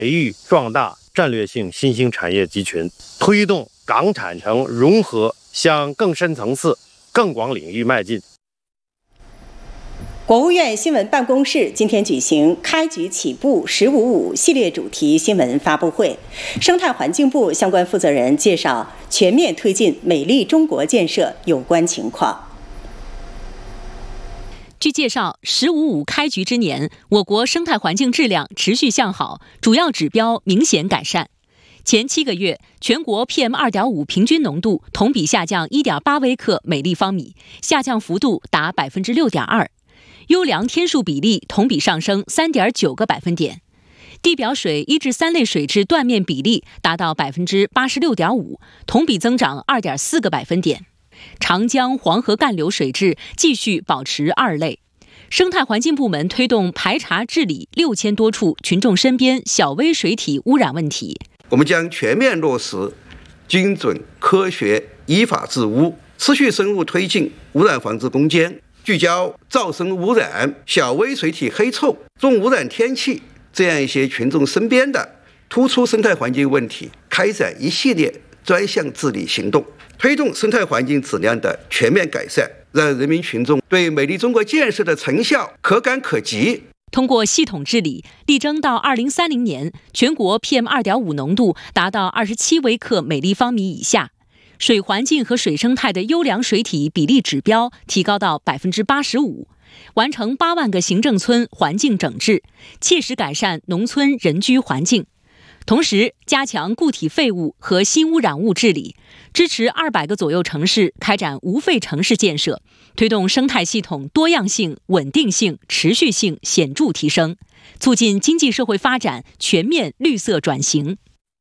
培育壮大战略性新兴产业集群，推动港产城融合向更深层次、更广领域迈进。 国务院新闻办公室今天举行开局起步“15.5”系列主题新闻发布会，生态环境部相关负责人介绍全面推进美丽中国建设有关情况。 据介绍，“15.5”开局之年，我国生态环境质量持续向好，主要指标明显改善。前7个月，全国 PM2.5 平均浓度同比下降 1.8 微克每立方米，下降幅度达 6.2%， 优良天数比例同比上升 3.9个百分点。地表水1至3类水质断面比例达到 86.5%， 同比增长 2.4个百分点。长江、黄河干流水质继续保持2类。生态环境部门推动排查治理6000多处群众身边小微水体污染问题。 我们将全面落实精准、科学、依法治污，持续深入推进污染防治攻坚，聚焦噪声污染、小微水体黑臭、重污染天气这样一些群众身边的突出生态环境问题，开展一系列专项治理行动，推动生态环境质量的全面改善，让人民群众对美丽中国建设的成效可感可及。 通过系统治理，力争到2030年，全国 PM2.5 浓度达到27微克每立方米以下，水环境和水生态的优良水体比例指标提高到 85%， 完成8万个行政村环境整治，切实改善农村人居环境。同时，加强固体废物和新污染物治理，支持200个左右城市开展无废城市建设，推动生态系统多样性、稳定性、持续性显著提升，促进经济社会发展全面绿色转型。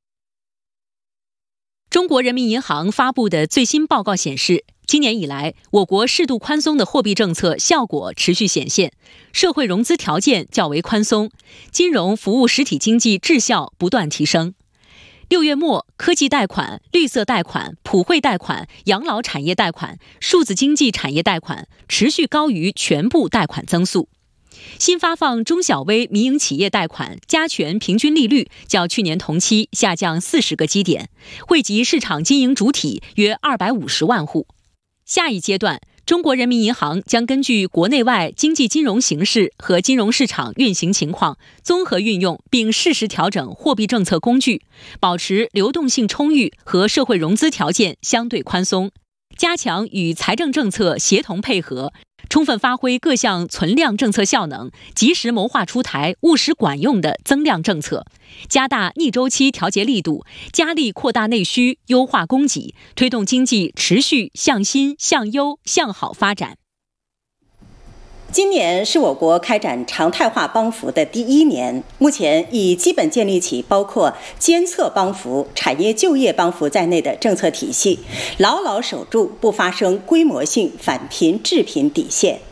中国人民银行发布的最新报告显示，今年以来，我国适度宽松的货币政策效果持续显现，社会融资条件较为宽松，金融服务实体经济质效不断提升。6月末，科技贷款、绿色贷款、普惠贷款、养老产业贷款、数字经济产业贷款持续高于全部贷款增速。新发放中小微民营企业贷款加权平均利率较去年同期下降40个基点，惠及市场经营主体约250万户。下一阶段，中国人民银行将根据国内外经济金融形势和金融市场运行情况，综合运用并适时调整货币政策工具，保持流动性充裕和社会融资条件相对宽松，加强与财政政策协同配合，充分发挥各项存量政策效能，及时谋划出台务实管用的增量政策，加大逆周期调节力度，加力扩大内需，优化供给，推动经济持续向新、向优、向好发展。 今年是我国开展常态化帮扶的第1年，目前已基本建立起包括监测帮扶、产业就业帮扶在内的政策体系，牢牢守住不发生规模性返贫致贫底线。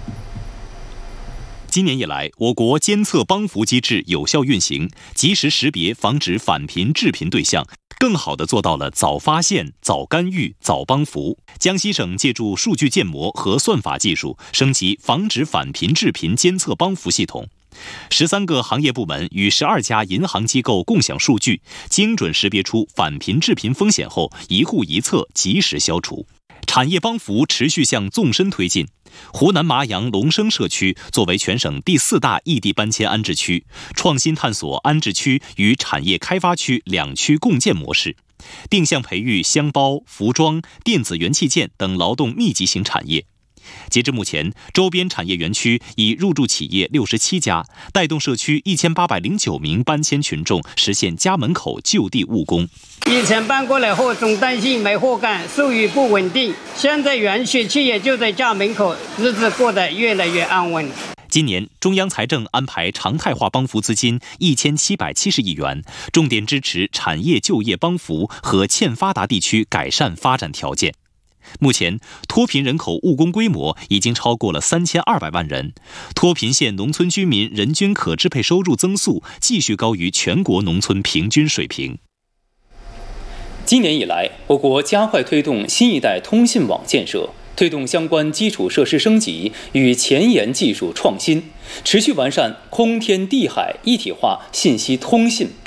今年以来，我国监测帮扶机制有效运行，及时识别防止返贫致贫对象，更好地做到了早发现、早干预、早帮扶。江西省借助数据建模和算法技术，升级防止返贫致贫监测帮扶系统。13个行业部门与12家银行机构共享数据，精准识别出返贫致贫风险后，一户一策及时消除。产业帮扶持续向纵深推进。湖南麻阳龙生社区作为全省第4大异地搬迁安置区，创新探索安置区与产业开发区2区共建模式，定向培育箱包、服装、电子元器件等劳动密集型产业。截至目前，周边产业园区已入驻企业67家，带动社区1809名搬迁群众实现家门口就地务工。 以前搬过来后总担心没活干，收入不稳定，现在园区企业就在家门口，日子过得越来越安稳。 今年，中央财政安排常态化帮扶资金1770亿元，重点支持产业就业帮扶和欠发达地区改善发展条件。目前，脱贫人口务工规模已经超过了3200万人，脱贫县农村居民人均可支配收入增速继续高于全国农村平均水平。 今年以来，我国加快推动新一代通信网建设， 推动相关基础设施升级与前沿技术创新，持续完善空天地海一体化信息通信